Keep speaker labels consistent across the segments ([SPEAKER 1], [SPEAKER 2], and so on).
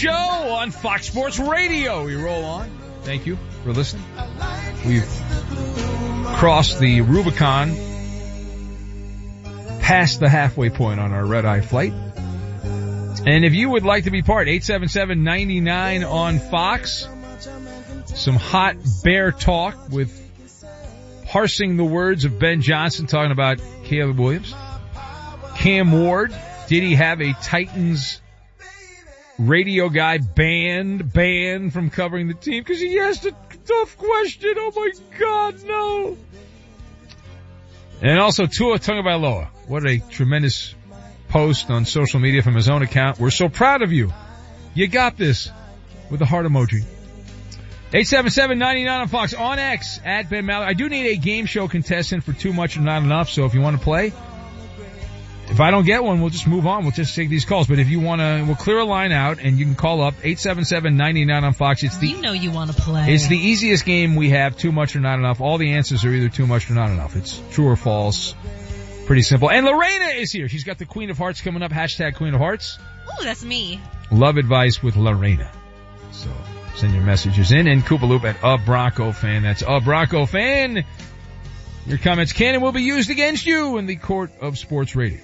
[SPEAKER 1] Show on Fox Sports Radio. We roll on. Thank you for listening. We've crossed the Rubicon, past the halfway point on our red-eye flight. And if you would like to be part, 877-99 on Fox. Some hot bear talk with parsing the words of Ben Johnson, talking about Caleb Williams. Cam Ward, did he have a Titans radio guy banned from covering the team because he asked a tough question? Oh my God, no. And also Tua Tagovailoa. What a tremendous post on social media from his own account. We're so proud of you. You got this, with the heart emoji. 877-99 on Fox, on X, at Ben Maller. I do need a game show contestant for Too Much or Not Enough, so if you want to play, if I don't get one, we'll just move on. We'll just take these calls. But if you want to, we'll clear a line out, and you can call up 877-99 on Fox.
[SPEAKER 2] You want to play.
[SPEAKER 1] It's the easiest game we have, Too Much or Not Enough. All the answers are either too much or not enough. It's true or false. Pretty simple. And Lorena is here. She's got the Queen of Hearts coming up. Hashtag Queen of Hearts.
[SPEAKER 2] Oh, that's me.
[SPEAKER 1] Love advice with Lorena. So send your messages in. And Koopa Loop at A Bronco Fan. That's A Bronco Fan. Your comments can and will be used against you in the court of sports radio.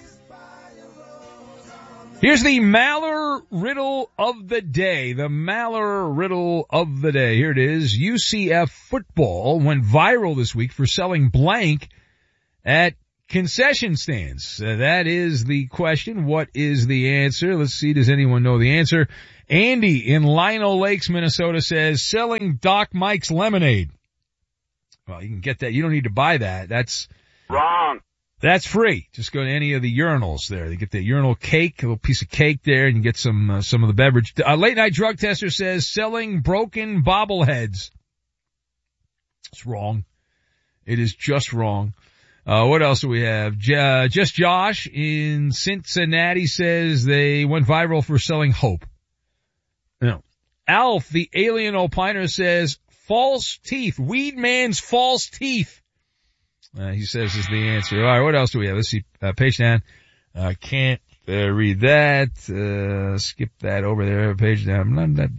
[SPEAKER 1] Here's the Maller Riddle of the day. The Maller Riddle of the day. Here it is. UCF football went viral this week for selling blank at concession stands. That is the question. What is the answer? Let's see. Does anyone know the answer? Andy in Lino Lakes, Minnesota says selling Doc Mike's lemonade. Well, you can get that. You don't need to buy that. That's
[SPEAKER 3] wrong.
[SPEAKER 1] That's free. Just go to any of the urinals there. They get the urinal cake, a little piece of cake there, and you get some of the beverage. Late Night Drug Tester says selling broken bobbleheads. It's wrong. It is just wrong. What else do we have? Just Josh in Cincinnati says they went viral for selling hope. No. Alf, the alien opiner, says false teeth. Weed Man's false teeth. He says is the answer. All right, what else do we have? Let's see. Page down. Can't read that. Skip that over there. Page down.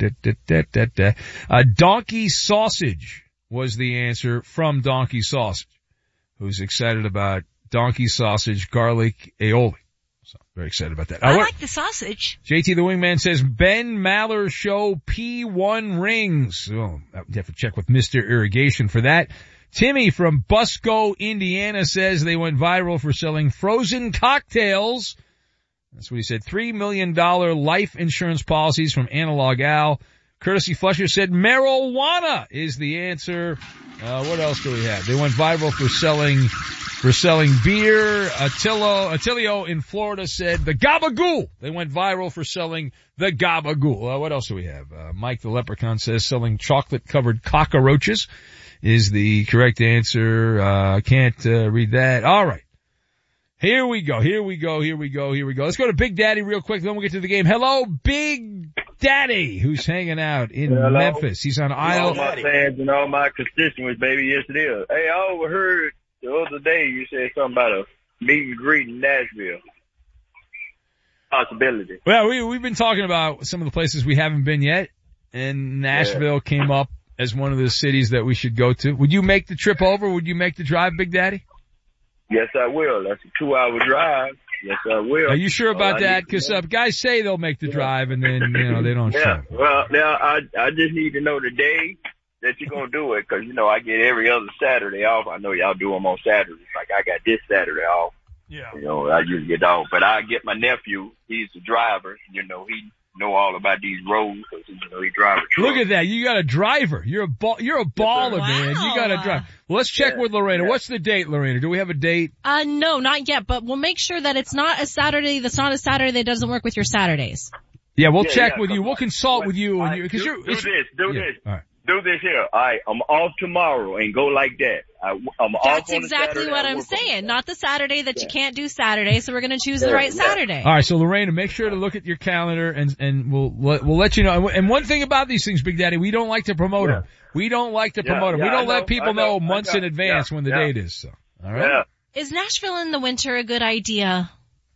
[SPEAKER 1] Donkey sausage was the answer from Donkey Sausage, who's excited about donkey sausage garlic aioli. So very excited about that.
[SPEAKER 2] I like the sausage.
[SPEAKER 1] JT the Wingman says Ben Maller show P1 rings. Oh, you have to check with Mr. Irrigation for that. Timmy from Busco, Indiana says they went viral for selling frozen cocktails. That's what he said. $3 million life insurance policies from Analog Al. Courtesy Flusher said marijuana is the answer. What else do we have? They went viral for selling beer. Attilio in Florida said the Gabagool. They went viral for selling the Gabagool. What else do we have? Mike the Leprechaun says selling chocolate covered cockroaches is the correct answer. Can't read that. All right. Here we go. Let's go to Big Daddy real quick, then we'll get to the game. Hello, Big Daddy, who's hanging out in Memphis. He's on aisle.
[SPEAKER 3] All my fans and all my constituents, baby, yes it is. Hey, I overheard the other day you said something about a meet and greet in Nashville. Possibility.
[SPEAKER 1] Well, we've been talking about some of the places we haven't been yet, and Nashville came up as one of the cities that we should go to. Would you make the trip over? Would you make the drive, Big Daddy?
[SPEAKER 3] Yes, I will. That's a 2-hour drive. Yes, I will.
[SPEAKER 1] Are you sure about that? Because guys say they'll make the drive and then, they don't show.
[SPEAKER 3] Well, now I just need to know the day that you're going to do it, because, I get every other Saturday off. I know y'all do them on Saturdays. Like, I got this Saturday off.
[SPEAKER 1] Yeah.
[SPEAKER 3] I usually get off. But I get my nephew. He's the driver. He know all about these roads, because he drives a truck.
[SPEAKER 1] Look at that. You got a driver. You're a baller, man. You got a driver. Well, let's check with Lorena. What's the date, Lorena? Do we have a date?
[SPEAKER 2] No, not yet, but we'll make sure that it's not a Saturday. That's not a Saturday that doesn't work with your Saturdays.
[SPEAKER 1] Yeah, we'll check with you. We'll consult with you.
[SPEAKER 3] Do this. All right. Do this here. All right, I'm off tomorrow and go like that. I'm off.
[SPEAKER 2] That's exactly what I'm saying. Not the Saturday that you can't do Saturday, so we're going to choose the right Saturday.
[SPEAKER 1] All right, so Lorena, make sure to look at your calendar and we'll let you know. And one thing about these things, Big Daddy, we don't like to promote them. We don't like to promote them. We don't let people know months in advance when the date is. So, all right.
[SPEAKER 2] Is Nashville in the winter a good idea?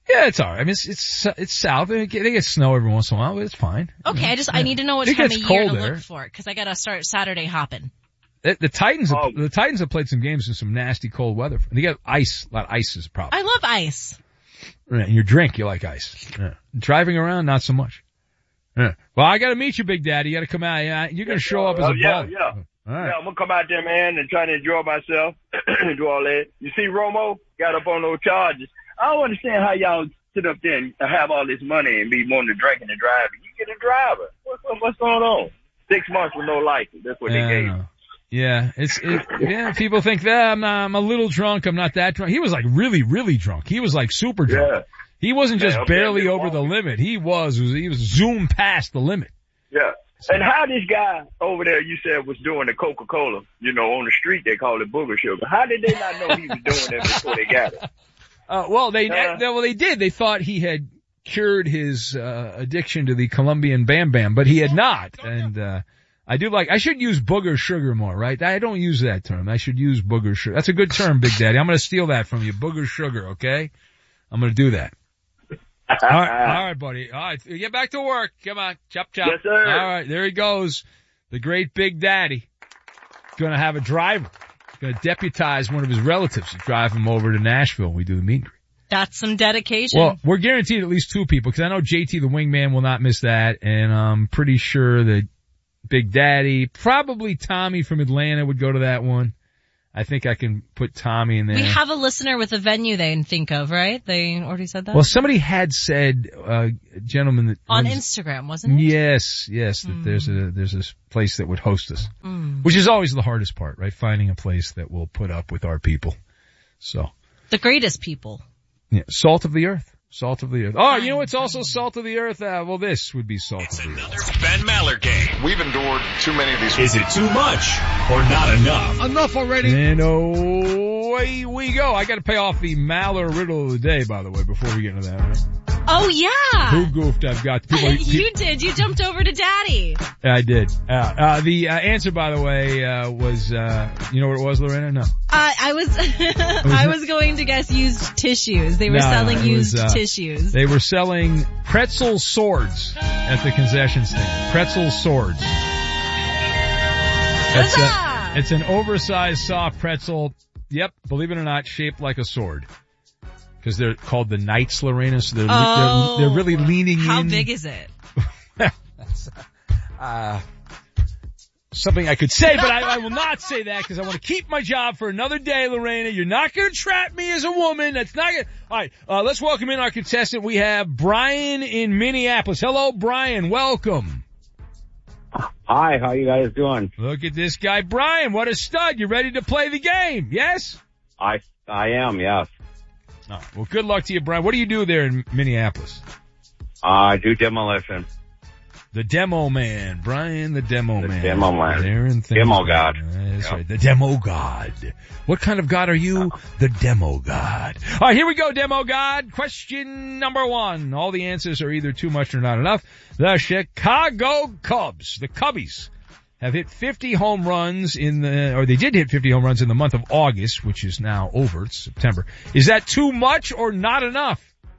[SPEAKER 1] Yeah, it's alright. I mean, it's south. They get snow every once in a while, but it's fine.
[SPEAKER 2] Okay, I need to know what
[SPEAKER 1] It
[SPEAKER 2] time of
[SPEAKER 1] gets
[SPEAKER 2] year to
[SPEAKER 1] colder.
[SPEAKER 2] look for, because I gotta start Saturday hopping.
[SPEAKER 1] The Titans have played some games in some nasty cold weather. They got ice. A lot of ice is a problem.
[SPEAKER 2] I love ice.
[SPEAKER 1] Right, and your drink, you like ice. Yeah. Driving around, not so much. Yeah. Well, I gotta meet you, Big Daddy. You gotta come out. Yeah, you're gonna show up as a ball.
[SPEAKER 3] Yeah.
[SPEAKER 1] All right.
[SPEAKER 3] Yeah, I'm gonna come out there, man, and try to enjoy myself, do all that. You see, Romo got up on those charges. I don't understand how y'all sit up there and have all this money and be wanting to drink and drive. You get a driver. What's going on? 6 months with no license. That's what they gave you.
[SPEAKER 1] Yeah, yeah, people think that I'm a little drunk. I'm not that drunk. He was like really, really drunk. He was like super drunk.
[SPEAKER 3] Yeah.
[SPEAKER 1] He wasn't just
[SPEAKER 3] okay,
[SPEAKER 1] barely over the limit. He was zoomed past the limit.
[SPEAKER 3] Yeah. And how this guy over there, you said, was doing the Coca-Cola, on the street, they call it booger sugar. How did they not know he was doing that before they got it?
[SPEAKER 1] Well, they did. They thought he had cured his addiction to the Colombian Bam Bam, but he had not. And I should use booger sugar more, right? I don't use that term. I should use booger sugar. That's a good term, Big Daddy. I'm going to steal that from you. Booger sugar, okay? I'm going to do that. All right, buddy. All right, get back to work. Come on, chop.
[SPEAKER 3] Yes, sir.
[SPEAKER 1] All right, there he goes. The great Big Daddy. Going to have a driver. Going to deputize one of his relatives to drive him over to Nashville. We do the meet and greet.
[SPEAKER 2] That's some dedication.
[SPEAKER 1] Well, we're guaranteed at least 2 people, because I know JT the wingman will not miss that, and I'm pretty sure that Big Daddy, probably Tommy from Atlanta would go to that one. I think I can put Tommy in there.
[SPEAKER 2] We have a listener with a venue they think of, right? They already said that?
[SPEAKER 1] Well, somebody had said, gentleman that
[SPEAKER 2] on Instagram, wasn't it?
[SPEAKER 1] Yes, that there's a place that would host us. Which is always the hardest part, right? Finding a place that will put up with our people. So.
[SPEAKER 2] The greatest people.
[SPEAKER 1] Yeah, salt of the earth. Salt of the earth. Oh, you know what's also salt of the earth? Well, this would be salt of the earth.
[SPEAKER 4] It's another Ben Maller game.
[SPEAKER 5] We've endured too many of these.
[SPEAKER 4] Is it too much or not enough?
[SPEAKER 1] Enough already. And away we go. I got to pay off the Maller riddle of the day, by the way, before we get into that. Right?
[SPEAKER 2] Oh, yeah.
[SPEAKER 1] Who goofed? I've got people.
[SPEAKER 2] You did. You jumped over to Daddy.
[SPEAKER 1] I did. The answer, by the way, was, you know what it was, Lorena? No.
[SPEAKER 2] I was going to guess used tissues. They were selling used tissues.
[SPEAKER 1] They were selling pretzel swords at the concession stand. Pretzel swords. It's an oversized soft pretzel. Yep, believe it or not, shaped like a sword. Because they're called the Knights, Lorena, so they're really leaning in.
[SPEAKER 2] How big is it?
[SPEAKER 1] Something I could say, but I will not say that because I want to keep my job for another day, Lorena. You're not going to trap me as a woman. That's not going to... All right, let's welcome in our contestant. We have Brian in Minneapolis. Hello, Brian. Welcome.
[SPEAKER 6] Hi, how you guys doing?
[SPEAKER 1] Look at this guy, Brian. What a stud. You ready to play the game? Yes?
[SPEAKER 6] I am, yes.
[SPEAKER 1] Oh, well, good luck to you, Brian. What do you do there in Minneapolis?
[SPEAKER 6] I do demolition.
[SPEAKER 1] The Demo Man, Brian, the Demo Man.
[SPEAKER 6] The Demo Man.
[SPEAKER 1] Demo
[SPEAKER 6] God.
[SPEAKER 1] That's right, the Demo God. What kind of God are you? The Demo God. All right, here we go, Demo God. Question number 1. All the answers are either too much or not enough. The Chicago Cubs, the Cubbies, have hit 50 home runs they did hit 50 home runs in the month of August, which is now over. It's September. Is that too much or not enough?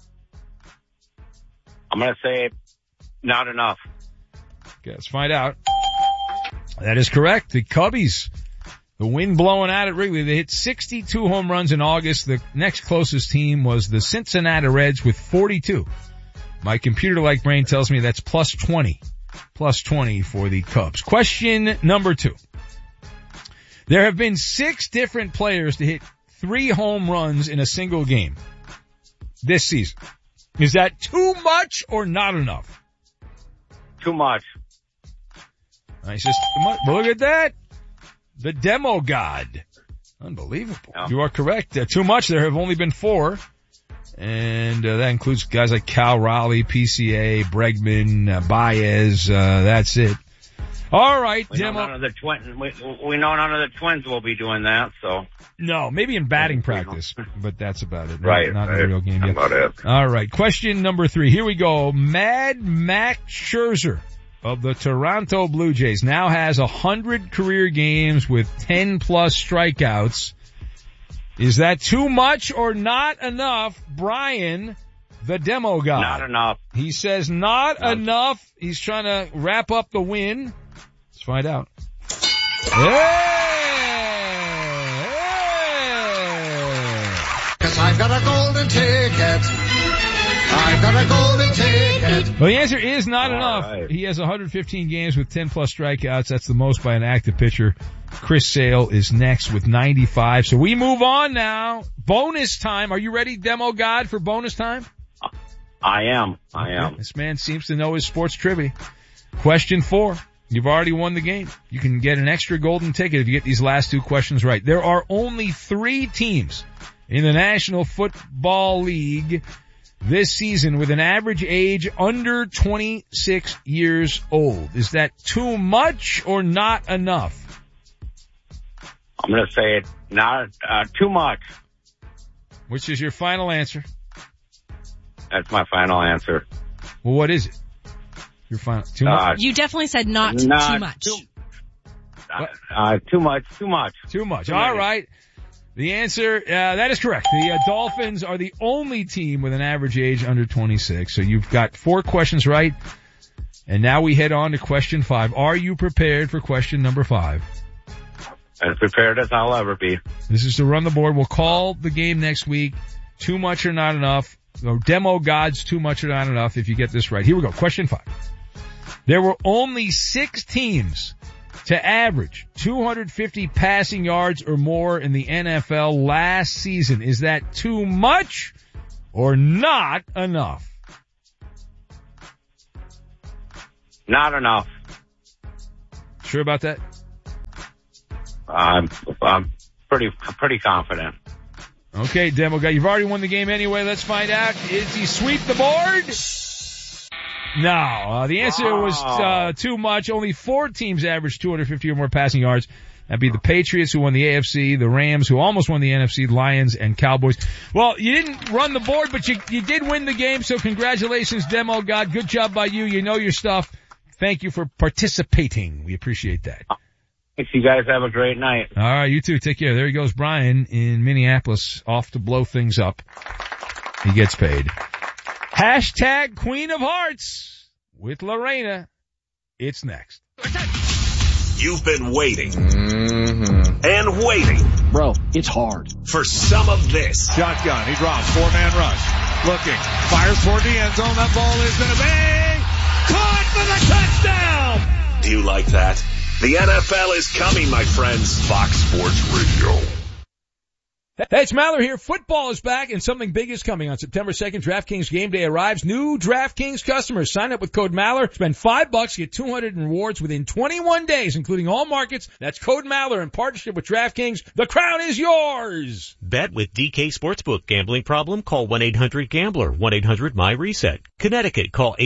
[SPEAKER 6] I'm going to say not enough.
[SPEAKER 1] Okay, let's find out. That is correct. The Cubbies, the wind blowing out at Wrigley, they hit 62 home runs in August. The next closest team was the Cincinnati Reds with 42. My computer-like brain tells me that's plus 20. Plus 20 for the Cubs. Question number 2. There have been 6 different players to hit 3 home runs in a single game this season. Is that too much or not enough?
[SPEAKER 6] Too much.
[SPEAKER 1] I says, look at that. The Demo God. Unbelievable. Yeah. You are correct. Too much. There have only been 4. And that includes guys like Cal Raleigh, PCA, Bregman, Baez. That's it. All right,
[SPEAKER 6] we
[SPEAKER 1] Demo.
[SPEAKER 6] Know we know none of the Twins will be doing that, so.
[SPEAKER 1] No, maybe in batting practice, but that's about it.
[SPEAKER 6] Right.
[SPEAKER 1] Not in the real game yet.
[SPEAKER 6] About it.
[SPEAKER 1] All right, question number 3. Here we go. Mad Max Scherzer of the Toronto Blue Jays now has 100 career games with 10 plus strikeouts. Is that too much or not enough? Brian, the demo guy.
[SPEAKER 6] Not enough.
[SPEAKER 1] He says not enough. He's trying to wrap up the win. Let's find out.
[SPEAKER 7] Cause I've got a golden ticket. I've got a golden ticket.
[SPEAKER 1] Well, the answer is not
[SPEAKER 6] All
[SPEAKER 1] enough.
[SPEAKER 6] right.
[SPEAKER 1] He has 115 games with 10 plus strikeouts. That's the most by an active pitcher. Chris Sale is next with 95. So we move on now. Bonus time. Are you ready, Demo God, for bonus time?
[SPEAKER 6] I am.
[SPEAKER 1] This man seems to know his sports trivia. Question 4. You've already won the game. You can get an extra golden ticket if you get these last 2 questions right. There are only 3 teams in the National Football League this season with an average age under 26 years old. Is that too much or not enough?
[SPEAKER 6] I'm going to say it not too much.
[SPEAKER 1] Which is your final answer?
[SPEAKER 6] That's my final answer.
[SPEAKER 1] Well, what is it? Your final, too much?
[SPEAKER 2] You definitely said not too much.
[SPEAKER 6] Too much.
[SPEAKER 1] Too much. All right. The answer, that is correct. The Dolphins are the only team with an average age under 26. So you've got 4 questions right. And now we head on to question 5. Are you prepared for question number 5?
[SPEAKER 6] As prepared as I'll ever be.
[SPEAKER 1] This is to run the board. We'll call the game next week. Too much or not enough. Or Demo Gods, too much or not enough if you get this right. Here we go. Question 5. There were only 6 teams to average 250 passing yards or more in the NFL last season. Is that too much or not enough?
[SPEAKER 6] Not enough.
[SPEAKER 1] Sure about that?
[SPEAKER 6] I'm pretty confident.
[SPEAKER 1] Okay, Demo Guy, you've already won the game anyway. Let's find out. Did he sweep the board? No. The answer was too much. Only 4 teams averaged 250 or more passing yards. That'd be the Patriots, who won the AFC, the Rams, who almost won the NFC, Lions, and Cowboys. Well, you didn't run the board, but you did win the game, so congratulations, Demo God. Good job by you. You know your stuff. Thank you for participating. We appreciate that.
[SPEAKER 6] Thanks, you guys have a great night.
[SPEAKER 1] All right, you too. Take care. There he goes, Brian in Minneapolis, off to blow things up. He gets paid. Hashtag Queen of Hearts with Lorena. It's next.
[SPEAKER 4] You've been waiting and waiting.
[SPEAKER 8] Bro, it's hard.
[SPEAKER 4] For some of this.
[SPEAKER 9] Shotgun. He drops. 4-man rush. Looking. Fires toward the end zone. That ball is going to be caught for the touchdown.
[SPEAKER 4] Do you like that? The NFL is coming, my friends. Fox Sports Radio.
[SPEAKER 1] Hey, it's Maller here. Football is back and something big is coming. On September 2nd, DraftKings Game Day arrives. New DraftKings customers sign up with code Maller. Spend $5, get 200 in rewards within 21 days, including all markets. That's code Maller in partnership with DraftKings. The crown is yours.
[SPEAKER 10] Bet with DK Sportsbook. Gambling problem? Call 1-800-GAMBLER. 1-800-MY-RESET. Connecticut, call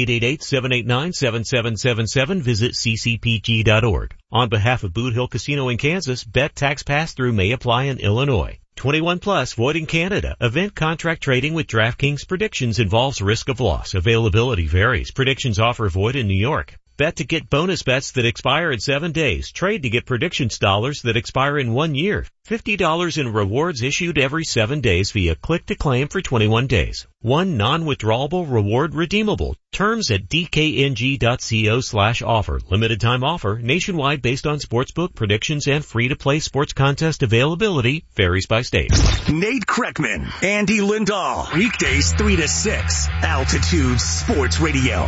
[SPEAKER 10] 888-789-7777. Visit ccpg.org. On behalf of Boot Hill Casino in Kansas, bet tax pass-through may apply in Illinois. 21 plus, void in Canada. Event contract trading with DraftKings predictions involves risk of loss. Availability varies. Predictions offer void in New York. Bet to get bonus bets that expire in 7 days. Trade to get predictions dollars that expire in 1 year. $50 in rewards issued every 7 days via click to claim for 21 days. 1 non-withdrawable reward redeemable. Terms at dkng.co/offer. Limited time offer. Nationwide based on sportsbook predictions and free-to-play sports contest availability. Varies by state.
[SPEAKER 11] Nate Kreckman, Andy Lindahl. Weekdays 3 to 6. Altitude Sports Radio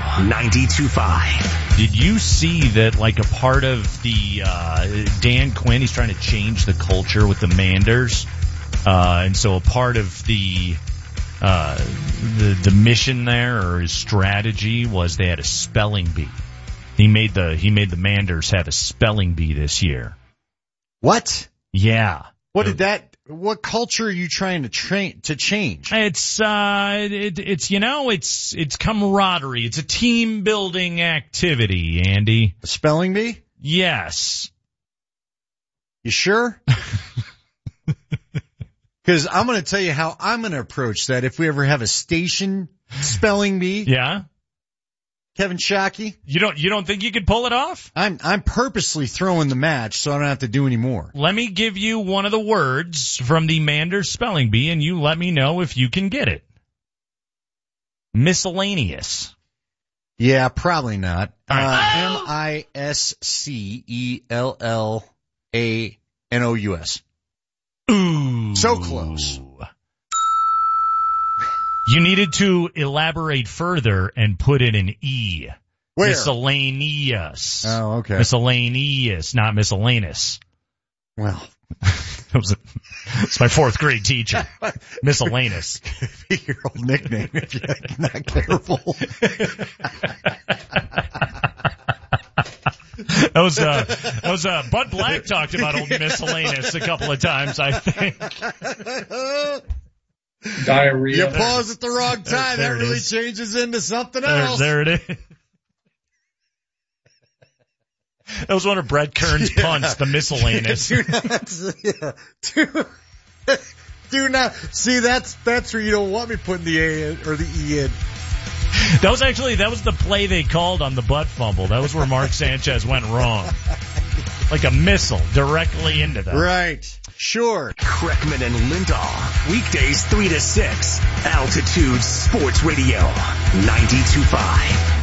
[SPEAKER 11] 92.5.
[SPEAKER 12] Did you see that, like, a part of the Dan Quinn, he's trying to change the culture with the Manders, and so a part of the mission there, or his strategy, was they had a spelling bee. He made the Manders have a spelling bee this year.
[SPEAKER 13] What?
[SPEAKER 12] Yeah.
[SPEAKER 13] What culture are you trying to change?
[SPEAKER 12] It's camaraderie. It's a team building activity, Andy.
[SPEAKER 13] A spelling bee?
[SPEAKER 12] Yes.
[SPEAKER 13] You sure? Because I'm going to tell you how I'm going to approach that if we ever have a station spelling bee.
[SPEAKER 12] Yeah.
[SPEAKER 13] Kevin Shockey.
[SPEAKER 12] You don't think you could pull it off?
[SPEAKER 13] I'm purposely throwing the match so I don't have to do any more.
[SPEAKER 12] Let me give you one of the words from the Manders spelling bee and you let me know if you can get it. Miscellaneous.
[SPEAKER 13] Yeah, probably not. Miscellanous.
[SPEAKER 12] Ooh.
[SPEAKER 13] So close.
[SPEAKER 12] You needed to elaborate further and put in an E.
[SPEAKER 13] Where?
[SPEAKER 12] Miscellaneous.
[SPEAKER 13] Oh, okay.
[SPEAKER 12] Miscellaneous, not miscellaneous.
[SPEAKER 13] Well,
[SPEAKER 12] it's my fourth grade teacher. Miscellaneous.
[SPEAKER 13] Your old nickname if you're not careful.
[SPEAKER 12] That was Bud Black talked about old miscellaneous a couple of times, I think.
[SPEAKER 8] Diarrhea.
[SPEAKER 13] You pause at the wrong time. That really changes into something else.
[SPEAKER 12] There it is. That was one of Brett Kern's punts, the miscellaneous.
[SPEAKER 13] Do not. See, that's where you don't want me putting the A in, or the E in.
[SPEAKER 12] That was the play they called on the butt fumble. That was where Mark Sanchez went wrong. Like a missile directly into them.
[SPEAKER 13] Right. Sure.
[SPEAKER 11] Kreckman and Lindahl. Weekdays 3 to 6. Altitude Sports Radio. 92.5.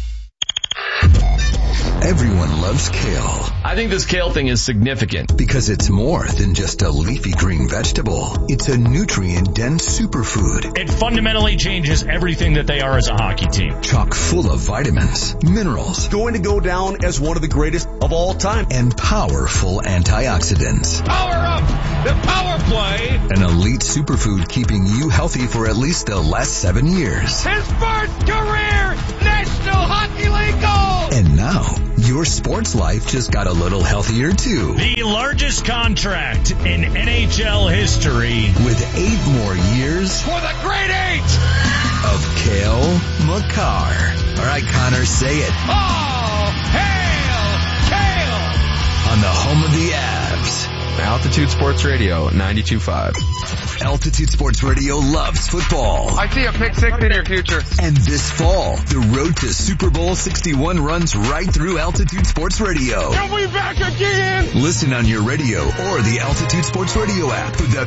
[SPEAKER 14] Everyone loves kale.
[SPEAKER 15] I think this kale thing is significant.
[SPEAKER 14] Because it's more than just a leafy green vegetable. It's a nutrient-dense superfood.
[SPEAKER 12] It fundamentally changes everything that they are as a hockey team.
[SPEAKER 14] Chock full of vitamins, minerals.
[SPEAKER 16] Going to go down as one of the greatest of all time.
[SPEAKER 14] And powerful antioxidants.
[SPEAKER 9] Power up! The power play!
[SPEAKER 14] An elite superfood keeping you healthy for at least the last 7 years.
[SPEAKER 9] His first career National Hockey League goal!
[SPEAKER 14] And now, your sports life just got a little healthier too.
[SPEAKER 12] The largest contract in NHL history.
[SPEAKER 14] With 8 more years.
[SPEAKER 9] For the Great 8!
[SPEAKER 14] Of Cale Makar. All right, Connor, say it.
[SPEAKER 9] Oh, hail Cale!
[SPEAKER 14] On the home of the Avs.
[SPEAKER 15] Altitude Sports Radio, 92.5.
[SPEAKER 14] Altitude Sports Radio loves football.
[SPEAKER 5] I see a pick six in your future.
[SPEAKER 14] And this fall, the road to Super Bowl 61 runs right through Altitude Sports Radio.
[SPEAKER 9] And we back again!
[SPEAKER 14] Listen on your radio or the Altitude Sports Radio app.